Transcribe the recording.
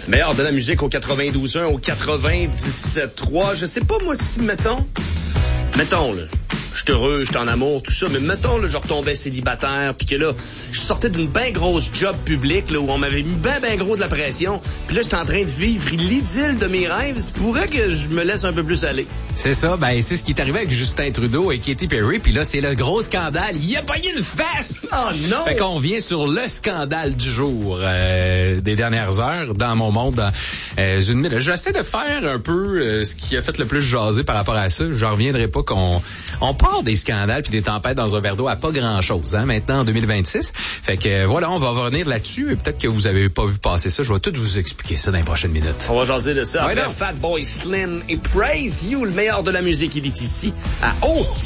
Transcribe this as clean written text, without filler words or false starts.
Meilleur de la musique au 92.1, au 97.3. Je sais pas, moi, si, mettons, là, je suis heureux, je suis en amour, tout ça, mais mettons, là, je retombais célibataire, puis que là, je sortais d'une ben grosse job publique, là, où on m'avait mis ben gros de la pression, puis là, j'étais en train de vivre l'idylle de mes rêves, il pourrait que je me laisse un peu plus aller. C'est ça, ben, c'est ce qui est arrivé avec Justin Trudeau et Katy Perry, puis là, c'est le gros scandale. Il a pogné une fesse! Oh non! Fait qu'on vient sur le scandale du jour, des dernières heures, dans mon monde, une minute. J'essaie de faire un peu ce qui a fait le plus jaser par rapport à ça. Je reviendrai pas qu'on part des scandales puis des tempêtes dans un verre d'eau à pas grand-chose, hein, maintenant en 2026. Fait que voilà, on va revenir là-dessus et peut-être que vous avez pas vu passer ça. Je vais tout vous expliquer ça dans les prochaines minutes. On va jaser de ça. Ouais, Après Fatboy Slim et Praise You, le meilleur de la musique, il est ici à